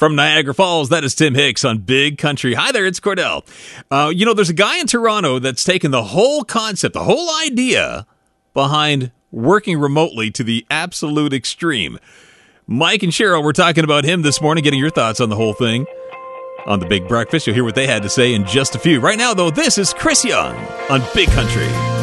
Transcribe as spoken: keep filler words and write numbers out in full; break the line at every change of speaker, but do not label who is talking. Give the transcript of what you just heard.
From Niagara Falls, that is Tim Hicks on Big Country. Hi there, it's Cordell. Uh, you know, there's a guy in Toronto that's taken the whole concept, the whole idea behind working remotely to the absolute extreme. Mike and Cheryl, we're talking about him this morning, getting your thoughts on the whole thing. On The Big Breakfast, you'll hear what they had to say in just a few. Right now, though, this is Chris Young on Big Country.